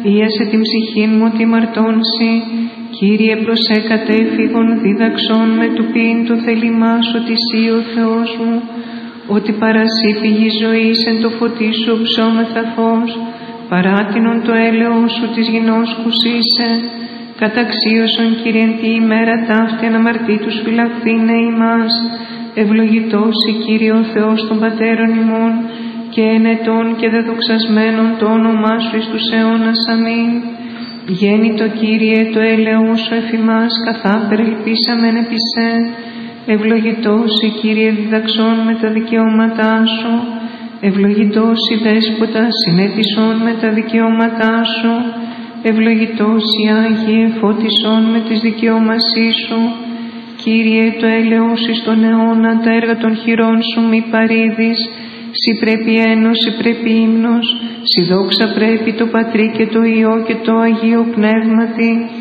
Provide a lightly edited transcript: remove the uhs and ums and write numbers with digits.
Ίασε την ψυχήν μου ότι μαρτώνσει. Κύριε, προσέ κατέφυγον δίδαξον με του ποιήν το θέλημά σου ότι εσύ ο Θεός μου, ότι παρασύ πηγή ζωής εν το φωτί σου ψώμεθα φως, παράτινον το έλεος σου της γινώσκους είσαι. Καταξίωσον, Κύριε, εν τη ημέρα ταύτη αναμαρτήτους φυλαχθήνε ημάς. Ευλογητός η Κύριε ο Θεός των πατέρων ημών, και ενετών και δεδοξασμένων το όνομά σου εις τους αιώνας. Αμήν. Γέννητο Κύριε το έλεος σου εφ' ημάς, καθά περελπίσαμεν επί σε. Ευλογητός η Κύριε διδαξών με τα δικαιώματά σου. Ευλογητός η Δέσποτα συνέτησον με τα δικαιώματά σου. Ευλογητός η Άγιε φώτισον με τις δικαιώμασή σου. Κύριε το έλεος εις τον αιώνα τα έργα των χειρών σου μη παρήδεις. Συ πρέπει ένος, συ πρέπει ύμνος, συ δόξα πρέπει το Πατρί και το Υιό και το Αγίο Πνεύματι,